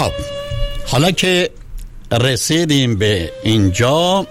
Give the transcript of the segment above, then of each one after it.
خب حالا که رسیدیم به اینجا،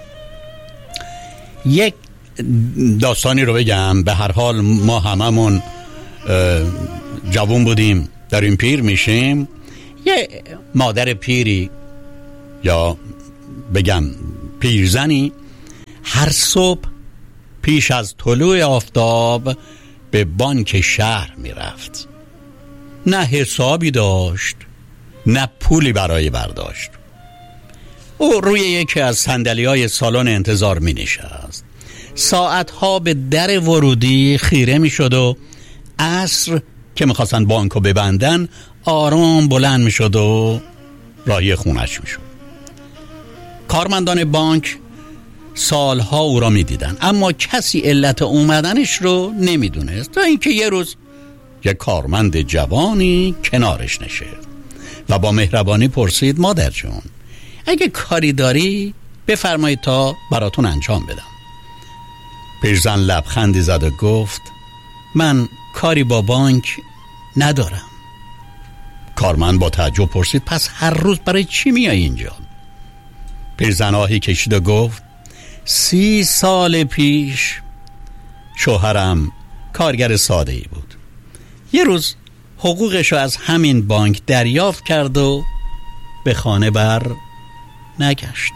یک داستانی رو بگم. به هر حال ما هممون جوان بودیم، داریم پیر میشیم. یه مادر پیری یا بگم پیرزنی هر صبح پیش از طلوع آفتاب به بانک شهر میرفت. نه حسابی داشت، نه پولی برای برداشت. او روی یکی از صندلی‌های سالن انتظار می نشست. ساعتها به در ورودی خیره می شد و عصر که می خواستن بانکو ببندن آرام بلند می شد و راهی خونش می شد. کارمندان بانک سالها او را می دیدن، اما کسی علت اومدنش رو نمی دونست، تا اینکه یه روز یک کارمند جوانی کنارش نشست و با مهربانی پرسید: مادر جون، اگه کاری داری بفرمایید تا براتون انجام بدم. پیرزن لبخندی زد و گفت: من کاری با بانک ندارم. کارمند با تعجب پرسید: پس هر روز برای چی میای اینجا؟ پیرزن آهی کشید و گفت: 30 سال پیش شوهرم کارگر ساده ای بود. یه روز حقوقشو از همین بانک دریافت کرد و به خانه بر نگشت.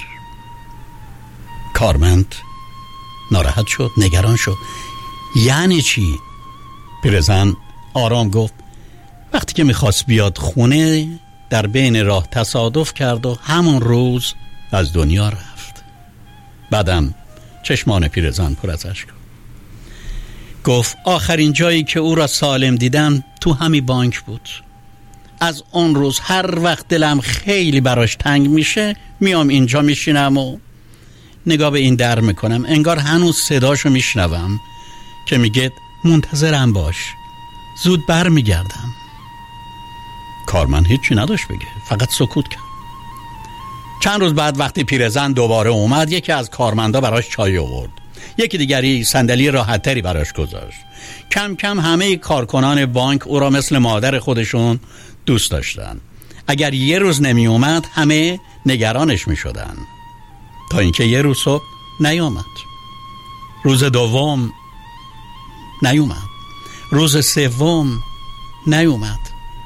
کارمند ناراحت شد، نگران شد. یعنی چی؟ پیرزن آرام گفت: وقتی که میخواست بیاد خونه در بین راه تصادف کرد و همون روز از دنیا رفت. بعدم چشمان پیرزن پر از اشک. گفت: آخرین جایی که او را سالم دیدم تو همین بانک بود. از اون روز هر وقت دلم خیلی براش تنگ میشه میام اینجا میشینم و نگاه به این در میکنم. انگار هنوز صداشو میشنوم که میگه منتظرم باش، زود بر میگردم. کارمند هیچی نداشت بگه، فقط سکوت کرد. چند روز بعد وقتی پیرزن دوباره اومد، یکی از کارمندا براش چای آورد، یکی دیگری صندلی راحت‌تری براش گذاشت. کم کم همه کارکنان بانک او را مثل مادر خودشون دوست داشتن. اگر یه روز نمی اومد همه نگرانش می شدن، تا اینکه یه روز صبح نیومد. روز دوم نیومد، روز سوم نیومد.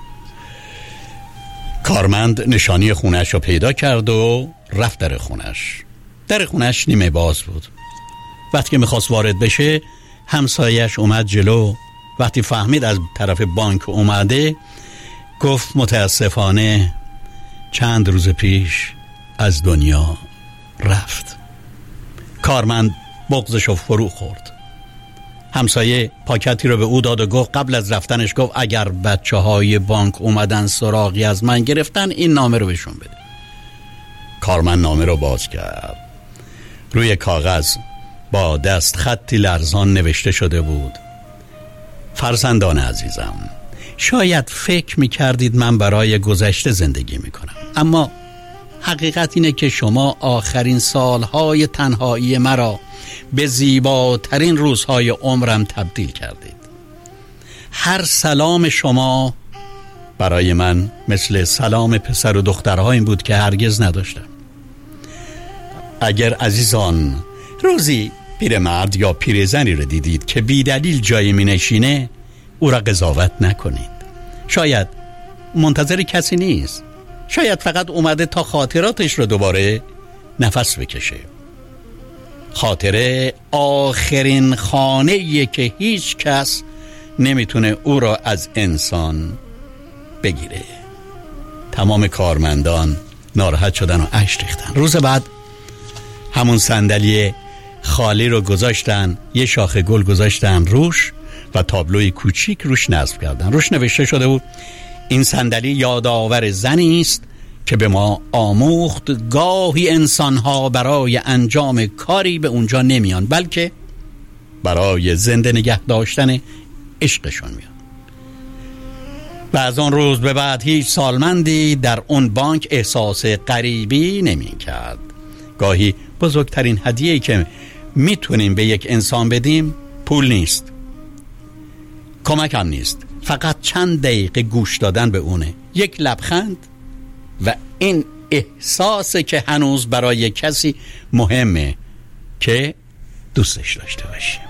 کارمند نشانی خونش رو پیدا کرد و رفت در خونش. در خونش نیمه باز بود. وقتی که میخواست وارد بشه همسایش اومد جلو. وقتی فهمید از طرف بانک اومده گفت: متاسفانه چند روز پیش از دنیا رفت. کارمند بغضشو فرو خورد. همسایه پاکتی رو به او داد و گفت، قبل از رفتنش گفت: اگر بچه‌های بانک اومدن سراغی از من گرفتن این نامه رو بهشون بده. کارمند نامه رو باز کرد. روی کاغذ با دست خطی لرزان نوشته شده بود: فرزندان عزیزم، شاید فکر می‌کردید من برای گذشته زندگی می‌کنم، اما حقیقت اینه که شما آخرین سالهای تنهایی مرا به زیباترین روزهای عمرم تبدیل کردید. هر سلام شما برای من مثل سلام پسر و دخترهایم بود که هرگز نداشتم. اگر عزیزان روزی پیرمرد یا پیرزنی رو دیدید که بی دلیل جایی می نشینه، او را قضاوت نکنید. شاید منتظر کسی نیست، شاید فقط اومده تا خاطراتش رو دوباره نفس بکشه. خاطره آخرین خانه‌ایه که هیچ کس نمیتونه او را از انسان بگیره. تمام کارمندان ناراحت شدن و اشک ریختن. روز بعد همون صندلی خالی رو گذاشتن، یه شاخه گل گذاشتن روش و تابلوی کوچیک روش نصب کردن. روش نوشته شده بود: این صندلی یادآور زنی است که به ما آموخت گاهی انسانها برای انجام کاری به اونجا نمیان، بلکه برای زنده نگه داشتن عشقشون میان. و از اون روز به بعد هیچ سالمندی در اون بانک احساس غریبی نمی کرد. گاهی بزرگترین هدیه‌ای که میتونیم به یک انسان بدیم پول نیست، کمک هم نیست، فقط چند دقیقه گوش دادن به اونه، یک لبخند، و این احساسه که هنوز برای کسی مهمه که دوستش داشته باشیم.